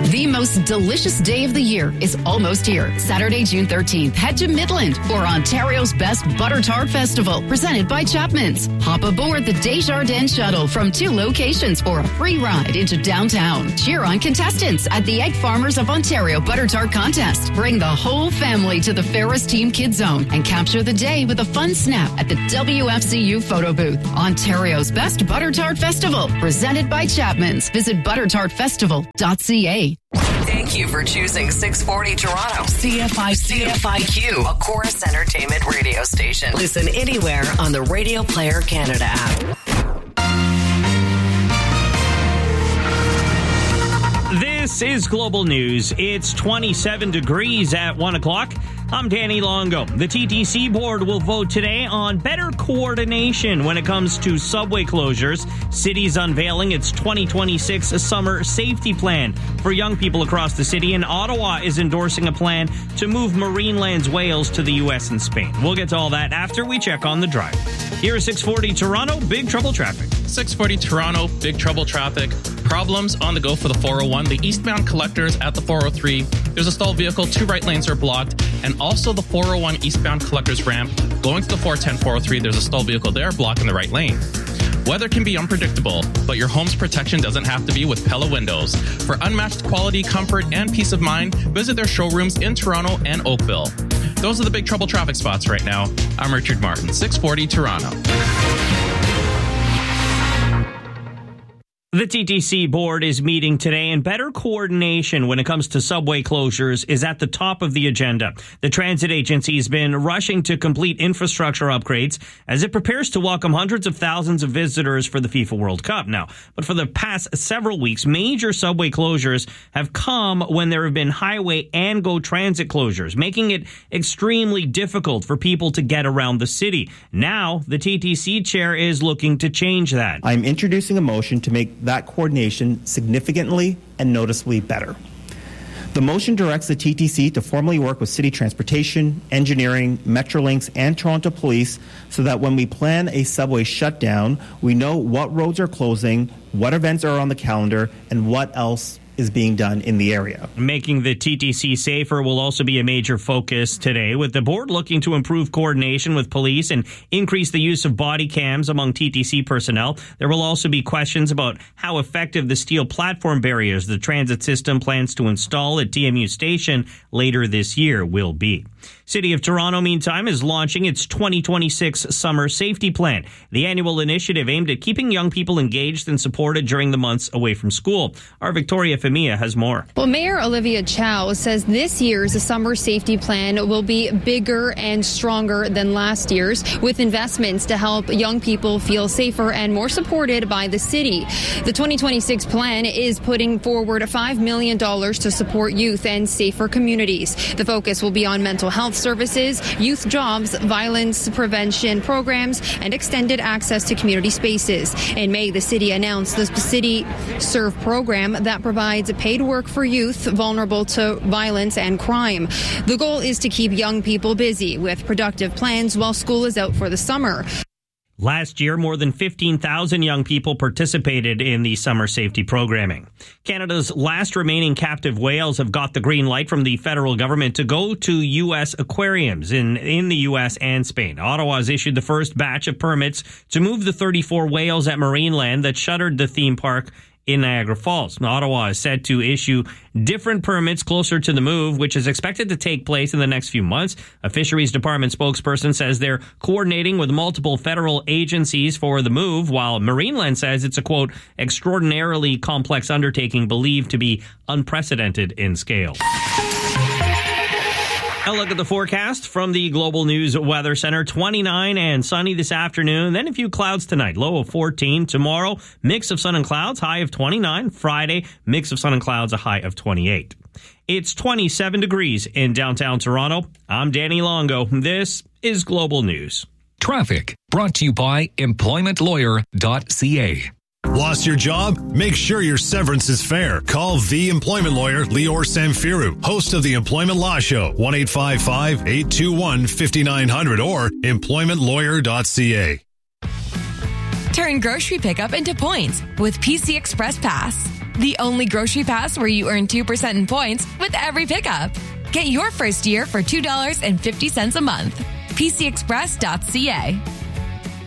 The most delicious day of the year is almost here. Saturday, June 13th, head to Midland for Ontario's Best Butter Tart Festival, presented by Chapman's. Hop aboard the Desjardins Shuttle from 2 locations for a free ride into downtown. Cheer on contestants at the Egg Farmers of Ontario Butter Tart Contest. Bring the whole family to the Ferris Team Kids Zone and capture the day with a fun snap at the WFCU photo booth. Ontario's Best Butter Tart Festival, presented by Chapman's. Visit buttertartfestival.ca. Thank you for choosing 640 Toronto. CFIQ, a Chorus Entertainment radio station. Listen anywhere on the Radio Player Canada app. This is Global News. It's 27 degrees at 1 o'clock. I'm Danny Longo. The TTC board will vote today on better coordination when it comes to subway closures. City's unveiling its 2026 summer safety plan for young people across the city, and Ottawa is endorsing a plan to move Marineland's whales to the U.S. and Spain. We'll get to all that after we check on the drive. Here is 640 Toronto, big trouble traffic. 640 Toronto, big trouble traffic. Problems on the go for the 401. The eastbound collectors at the 403. There's a stalled vehicle. 2 right lanes are blocked. And also the 401 eastbound collectors ramp. Going to the 410, 403, there's a stalled vehicle there blocking the right lane. Weather can be unpredictable, but your home's protection doesn't have to be with Pella Windows. For unmatched quality, comfort, and peace of mind, visit their showrooms in Toronto and Oakville. Those are the big trouble traffic spots right now. I'm Richard Martin, 640 Toronto. The TTC board is meeting today, and better coordination when it comes to subway closures is at the top of the agenda. The transit agency has been rushing to complete infrastructure upgrades as it prepares to welcome hundreds of thousands of visitors for the FIFA World Cup now. But for the past several weeks, major subway closures have come when there have been highway and GO transit closures, making it extremely difficult for people to get around the city. Now, the TTC chair is looking to change that. I'm introducing a motion to make that coordination significantly and noticeably better. The motion directs the TTC to formally work with City Transportation, Engineering, Metrolinx, and Toronto Police so that when we plan a subway shutdown, we know what roads are closing, what events are on the calendar, and what else is being done in the area. Making the TTC safer will also be a major focus today, with the board looking to improve coordination with police and increase the use of body cams among TTC personnel. There will also be questions about how effective the steel platform barriers the transit system plans to install at TMU Station later this year will be. City of Toronto, meantime, is launching its 2026 Summer Safety Plan, the annual initiative aimed at keeping young people engaged and supported during the months away from school. Our Victoria Femia has more. Well, Mayor Olivia Chow says this year's Summer Safety Plan will be bigger and stronger than last year's, with investments to help young people feel safer and more supported by the city. The 2026 plan is putting forward $5 million to support youth and safer communities. The focus will be on mental health services, youth jobs, violence prevention programs, and extended access to community spaces. In May, the city announced the City Serve program that provides paid work for youth vulnerable to violence and crime. The goal is to keep young people busy with productive plans while school is out for the summer. Last year, more than 15,000 young people participated in the summer safety programming. Canada's last remaining captive whales have got the green light from the federal government to go to U.S. aquariums in the U.S. and Spain. Ottawa has issued the first batch of permits to move the 34 whales at Marineland that shuttered the theme park in Niagara Falls. Ottawa is set to issue different permits closer to the move, which is expected to take place in the next few months. A Fisheries Department spokesperson says they're coordinating with multiple federal agencies for the move, while Marineland says it's a, quote, extraordinarily complex undertaking believed to be unprecedented in scale. A look at the forecast from the Global News Weather Center. 29 and sunny this afternoon. Then a few clouds tonight. Low of 14. Tomorrow, mix of sun and clouds. High of 29. Friday, mix of sun and clouds. A high of 28. It's 27 degrees in downtown Toronto. I'm Danny Longo. This is Global News. Traffic brought to you by employmentlawyer.ca. Lost your job? Make sure your severance is fair. Call the employment lawyer, Lior Samfiru, host of the Employment Law Show, 1-855-821-5900 or employmentlawyer.ca. Turn grocery pickup into points with PC Express Pass. the only grocery pass where you earn 2% in points with every pickup. Get your first year for $2.50 a month. PCExpress.ca.